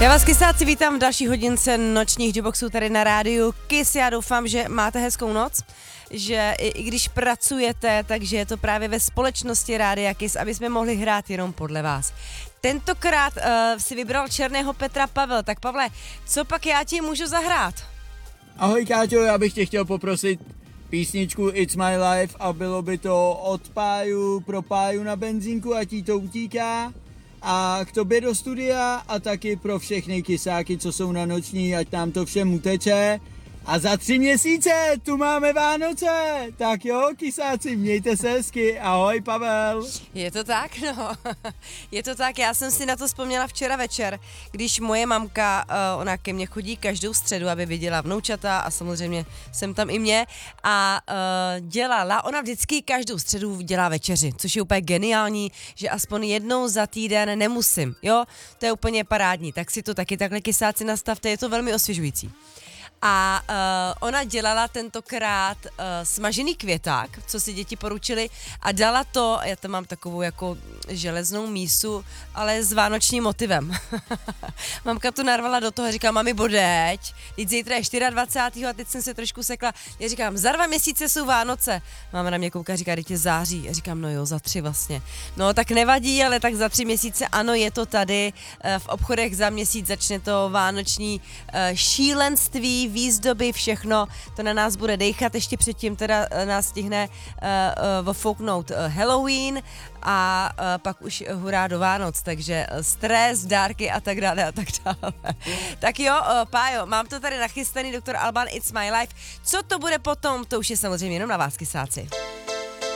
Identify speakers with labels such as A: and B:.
A: Já vás, kysáci, vítám v další hodince nočních Juboxů tady na rádiu Kiss. Já doufám, že máte hezkou noc, že i když pracujete, takže je to právě ve společnosti Rádia Kiss, aby jsme mohli hrát jenom podle vás. Tentokrát si vybral Černého Petra Pavel. Tak Pavle, co pak já ti můžu zahrát?
B: Ahoj Káťo, já bych tě chtěl poprosit písničku It's My Life a bylo by to od Páju pro Páju na benzínku, ať jí to utíká. A k tobě do studia a taky pro všechny kysáky, co jsou na noční, ať nám to všem uteče. A za 3 měsíce tu máme Vánoce. Tak jo, kysáci, mějte se hezky. Ahoj, Pavel.
A: Je to tak, no. Je to tak, já jsem si na to vzpomněla včera večer, když moje mamka, ona ke mně chodí každou středu, aby viděla vnoučata a samozřejmě jsem tam i mě a ona vždycky každou středu dělá večeři, což je úplně geniální, že aspoň jednou za týden nemusím, jo, to je úplně parádní, tak si to taky takhle kysáci nastavte, je to velmi osvěžující. A ona dělala tentokrát smažený květák, co si děti poručili, a dala to, já tam mám takovou jako železnou mísu, ale s vánočním motivem. Mamka to narvala do toho a říká, mami, bodeď, teď zítra je 24. a teď jsem se trošku sekla. Já říkám, za 2 měsíce jsou Vánoce. Máma na mě kouká, říká, teď je září. Já říkám, no jo, za 3 vlastně. No tak nevadí, ale tak za 3 měsíce, ano, je to tady. V obchodech za měsíc začne to vánoční šílenství, výzdoby, všechno, to na nás bude dejchat, ještě předtím teda nás stihne vofouknout Halloween a pak už hurá do Vánoc, takže stres, dárky a tak dále a tak dále. Tak jo, Pájo, mám to tady nachystaný, Dr. Alban, It's My Life. Co to bude potom, to už je samozřejmě jenom na vás, kysáci.